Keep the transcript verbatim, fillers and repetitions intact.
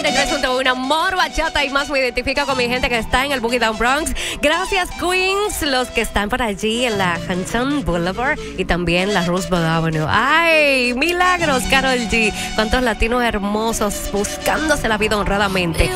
noventa y tres punto uno, More Bachata y más. Me identifico con mi gente que está en el Boogie Down Bronx. Gracias, Queens, los que están por allí en la Hudson Boulevard y también la Roosevelt Avenue. ¡Ay! Milagros, Karol G. Cuántos latinos hermosos buscándose la vida honradamente.